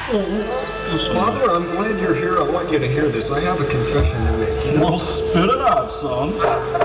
Father, I'm glad you're here. I want you to hear this. I have a confession to make. Well, spit it out, son.